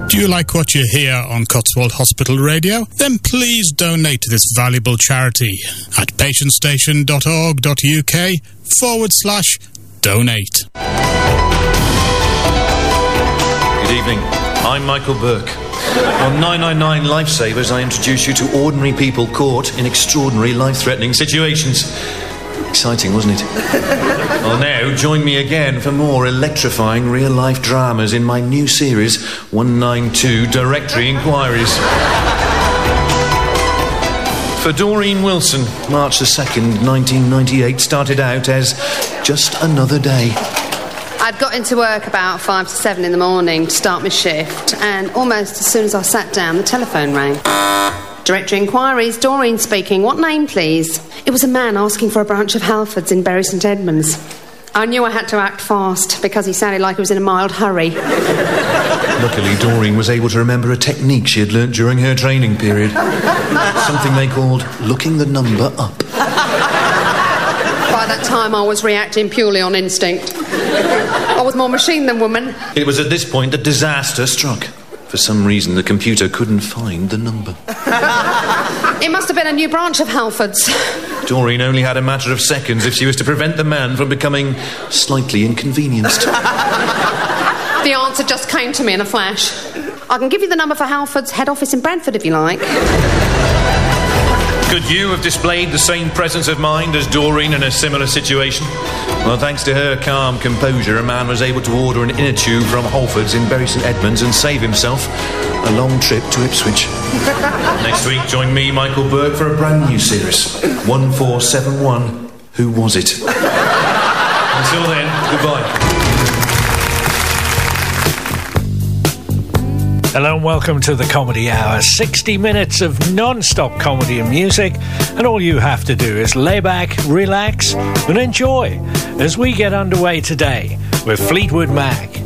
Do you like what you hear on Cotswold Hospital Radio? Then please donate to this valuable charity at patientstation.org.uk/donate. Good evening. I'm Michael Burke. On 999 Lifesavers, I introduce you to ordinary people caught in extraordinary life-threatening situations. Exciting, wasn't it? Well, now, join me again for more electrifying real-life dramas in my new series, 192 Directory Inquiries. For Doreen Wilson, March the 2nd, 1998, started out as just another day. I'd got into work about 5 to 7 in the morning to start my shift, and almost as soon as I sat down, the telephone rang. Directory Inquiries, Doreen speaking. What name, please? It was a man asking for a branch of Halfords in Bury St Edmunds. I knew I had to act fast because he sounded like he was in a mild hurry. Luckily, Doreen was able to remember a technique she had learnt during her training period. Something they called looking the number up. By that time, I was reacting purely on instinct. I was more machine than woman. It was at this point that disaster struck. For some reason, the computer couldn't find the number. It must have been a new branch of Halfords. Doreen only had a matter of seconds if she was to prevent the man from becoming slightly inconvenienced. The answer just came to me in a flash. I can give you the number for Halford's head office in Bradford if you like. Could you have displayed the same presence of mind as Doreen in a similar situation? Well, thanks to her calm composure, a man was able to order an inner tube from Halfords in Bury St Edmunds and save himself a long trip to Ipswich. Next week, join me, Michael Burke, for a brand new series, 1471, Who Was It? Until then, goodbye. Hello and welcome to the Comedy Hour. 60 minutes of non-stop comedy and music, and all you have to do is lay back, relax and enjoy as we get underway today with Fleetwood Mac.